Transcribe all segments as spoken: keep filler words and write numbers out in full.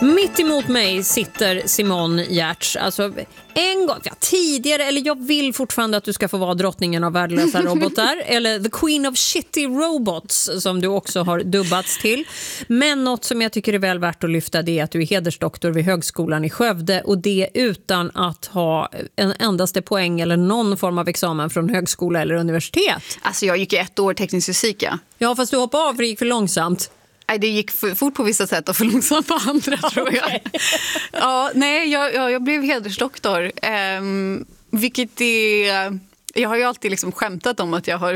Mitt emot mig sitter Simon Giertz. Alltså en gång, ja, tidigare, eller jag vill fortfarande att du ska få vara drottningen av värdelösa robotar. Eller the queen of shitty robots, som du också har dubbats till. Men något som jag tycker är väl värt att lyfta, det är att du är hedersdoktor vid Högskolan i Skövde. Och det utan att ha en endaste poäng eller någon form av examen från högskola eller universitet. Alltså jag gick i ett år teknisk fysik, ja. Ja, fast du hoppade av för det gick för långsamt. Nej, det gick för fort på vissa sätt och för långsamt på andra, tror jag. Ja, nej, jag, jag, jag blev hedersdoktor. Eh, vilket är... Jag har ju alltid liksom skämtat om att jag har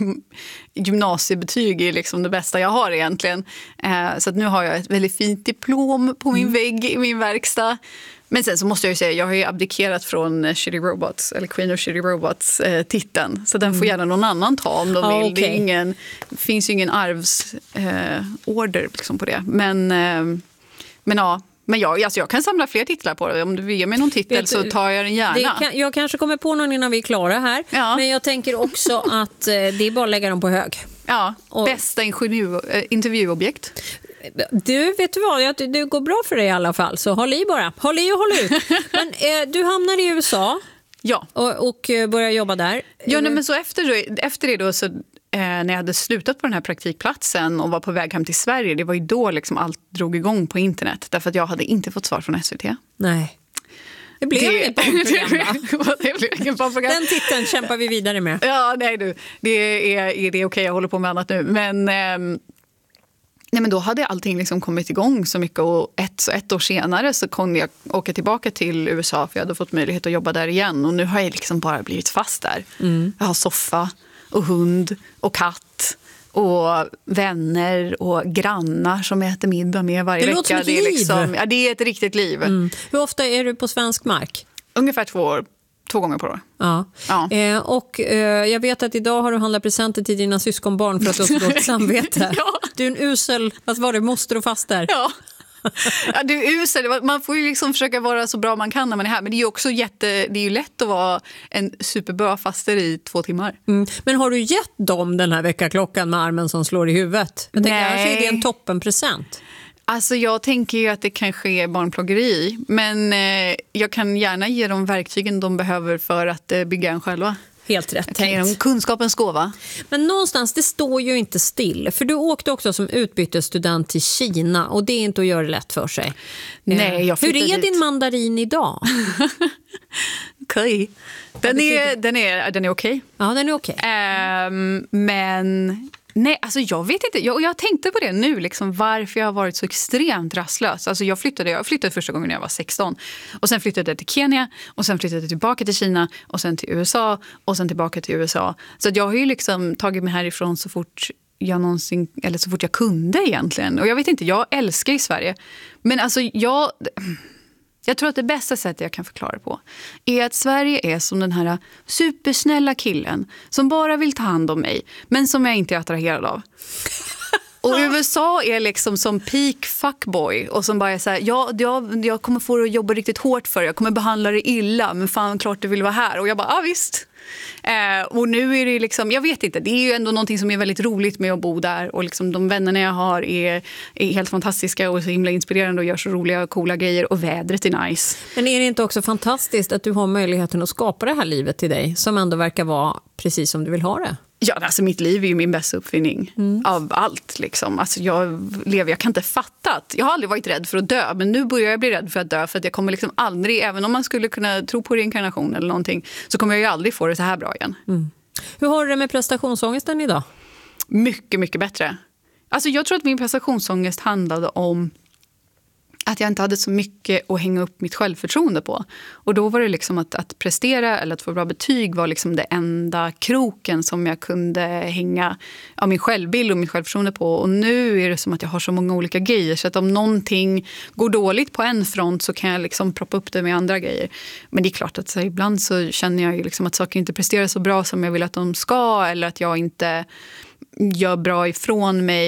gymnasiebetyg är liksom det bästa jag har egentligen. Eh, så att nu har jag ett väldigt fint diplom på min mm. vägg i min verkstad. Men sen så måste jag ju säga, jag har ju abdikerat från Shitty Robots, eller Queen of Shitty Robots eh, titeln. Så den får gärna någon annan ta om de vill. Ah, okay. Det, är ingen, det finns ju ingen arvsorder eh, liksom på det. Men, eh, men ja, men jag, alltså jag kan samla fler titlar på det. Om du vill ge mig någon titel så tar jag den gärna. Kan, jag kanske kommer på någon innan vi är klara här. Ja. Men jag tänker också att eh, det är bara att lägga dem på hög. Ja, och bästa intervju, äh, intervjuobjekt. Du, vet du vad? Det, det går bra för dig i alla fall. Så håll i bara. Håll i och håll ut. Men eh, du hamnar i U S A. Ja. Och, och börjar jobba där. Ja, nej, men så efter, efter det då så... Eh, när jag hade slutat på den här praktikplatsen och var på väg hem till Sverige, det var ju då liksom allt drog igång på internet. Därför att jag hade inte fått svar från S V T. Nej. Det blev det, inget barnprogram, det blev inget barnprogram. Den titeln kämpar vi vidare med. Ja, nej du. Det är, är det okej, jag håller på med annat nu. Men, eh, nej, men då hade allting liksom kommit igång så mycket. Och ett, så ett år senare så kunde jag åka tillbaka till U S A, för jag hade fått möjlighet att jobba där igen. Och nu har jag liksom bara blivit fast där. Mm. Jag har soffa och hund och katt och vänner och grannar som äter middag med varje det vecka. Låter som ett det är liv. liksom, ja, det är ett riktigt liv. Mm. Hur ofta är du på svensk mark? Ungefär två år. Två gånger på år. Ja. Ja. Eh, och eh, jag vet att idag har du handlat presenter till dina syskonbarn för att du har så dåligt samvete. Ja. Du är en usel, vad var det, moster och faster? Ja. Ja, du är usel. Man får ju liksom försöka vara så bra man kan när man är här. Men det är ju också jätte, det är ju lätt att vara en superbra faster i två timmar. Mm. Men har du gett dem den här veckaklockan med armen som slår i huvudet? Jag tänker, annars är det en toppenpresent. Alltså jag tänker ju att det kanske är barnplågeri. Men eh, jag kan gärna ge dem verktygen de behöver för att eh, bygga en själva. Helt rätt tänkt. Kunskapens gåva. Men någonstans, det står ju inte still. För du åkte också som utbytesstudent till Kina. Och det är inte att göra det lätt för sig. Nej, jag Hur är dit. din mandarin idag? Okej. Okay. Den, är, den är, den är okej. Okay. Ja, den är okej. Okay. Um, men... Nej, alltså jag vet inte. Jag, jag tänkte på det nu, liksom, varför jag har varit så extremt rastlös. Alltså jag flyttade, jag flyttade första gången när jag var sexton. Och sen flyttade jag till Kenya. Och sen flyttade jag tillbaka till Kina. Och sen till U S A. Och sen tillbaka till U S A. Så att jag har ju liksom tagit mig härifrån så fort jag någonsin, eller så fort jag kunde egentligen. Och jag vet inte, jag älskar i Sverige. Men alltså jag... Jag tror att det bästa sättet jag kan förklara på är att Sverige är som den här supersnälla killen som bara vill ta hand om mig, men som jag inte är attraherad av. Och U S A är liksom som peak fuckboy och som bara är så här, ja, jag, jag kommer få att jobba riktigt hårt för, jag kommer behandla dig illa, men fan klart du vill vara här. Och jag bara, ja ah, visst. Eh, och nu är det liksom, jag vet inte, det är ju ändå någonting som är väldigt roligt med att bo där. Och liksom de vännerna jag har är, är helt fantastiska och så himla inspirerande och gör så roliga och coola grejer. Och vädret är nice. Men är det inte också fantastiskt att du har möjligheten att skapa det här livet till dig som ändå verkar vara precis som du vill ha det? Ja, alltså mitt liv är ju min bästa uppfinning mm. av allt. Liksom. Alltså jag lever, jag kan inte fatta att, jag har aldrig varit rädd för att dö, men nu börjar jag bli rädd för att dö, för att jag kommer liksom aldrig, även om man skulle kunna tro på reinkarnation eller någonting, så kommer jag ju aldrig få det så här bra igen. Mm. Hur har du det med prestationsångesten idag? Mycket, mycket bättre. Alltså jag tror att min prestationsångest handlade om att jag inte hade så mycket att hänga upp mitt självförtroende på. Och då var det liksom att, att prestera eller att få bra betyg var liksom det enda kroken som jag kunde hänga ja, min självbild och mitt självförtroende på. Och nu är det som att jag har så många olika grejer, så att om någonting går dåligt på en front så kan jag liksom proppa upp det med andra grejer. Men det är klart att så här, ibland så känner jag ju liksom att saker inte presterar så bra som jag vill att de ska, eller att jag inte gör bra ifrån mig.